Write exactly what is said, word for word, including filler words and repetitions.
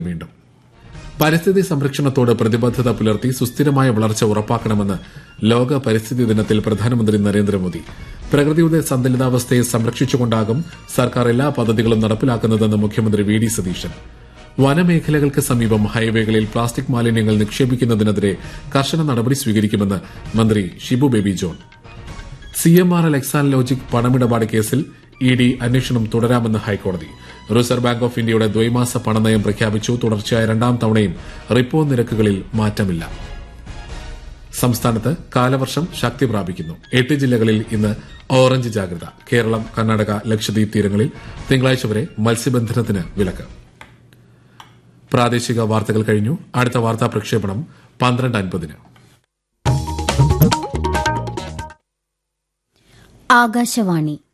വീണ്ടും പരിസ്ഥിതി സംരക്ഷണത്തോട് പ്രതിബദ്ധത പുലർത്തി സുസ്ഥിരമായ വളർച്ച ഉറപ്പാക്കണമെന്ന് ലോക പരിസ്ഥിതി ദിനത്തിൽ പ്രധാനമന്ത്രി നരേന്ദ്രമോദി. പ്രകൃതിയുടെ സന്തുലിതാവസ്ഥയെ സംരക്ഷിച്ചുകൊണ്ടാകും സർക്കാർ എല്ലാ പദ്ധതികളും നടപ്പിലാക്കുന്നതെന്ന് മുഖ്യമന്ത്രി വി ഡി സതീശൻ. വനമേഖലകൾക്ക് സമീപം ഹൈവേകളിൽ പ്ലാസ്റ്റിക് മാലിന്യങ്ങൾ നിക്ഷേപിക്കുന്നതിനെതിരെ കർശന നടപടി സ്വീകരിക്കുമെന്ന് മന്ത്രി Shibu baby John. C M R L Exalogic പണമിടപാട് കേസിൽ ഇ ഡി അന്വേഷണം തുടരാമെന്ന് ഹൈക്കോടതി. റിസർവ് ബാങ്ക് ഓഫ് ഇന്ത്യയുടെ ദ്വൈമാസ പണനയം പ്രഖ്യാപിച്ചു. തുടർച്ചയായ രണ്ടാം തവണയും റിപ്പോ നിരക്കുകളിൽ മാറ്റമില്ല. സംസ്ഥാനത്ത് കാലവർഷം ശക്തി പ്രാപിക്കുന്നു. എട്ട് ജില്ലകളിൽ ഇന്ന് ഓറഞ്ച് ജാഗ്രത. കേരളം, കർണാടക, ലക്ഷദ്വീപ് തീരങ്ങളിൽ തിങ്കളാഴ്ച വരെ മത്സ്യബന്ധനത്തിന് വിലക്ക്. പ്രാദേശിക വാർത്തകൾ കഴിഞ്ഞു. അടുത്ത വാർത്താ പ്രക്ഷേപണം പന്ത്രണ്ട് അൻപതിന്. ആകാശവാണി